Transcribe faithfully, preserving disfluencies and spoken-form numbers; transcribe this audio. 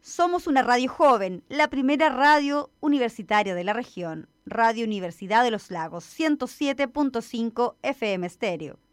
Somos una radio joven, la primera radio universitaria de la región. Radio Universidad de los Lagos, ciento siete punto cinco F M Estéreo.